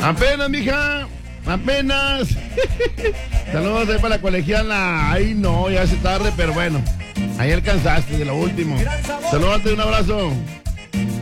Apenas, mija. Apenas. Saludos ahí para la colegiala. Ay, no, ya hace tarde, pero bueno. Ahí alcanzaste de lo último. Saludos, un abrazo.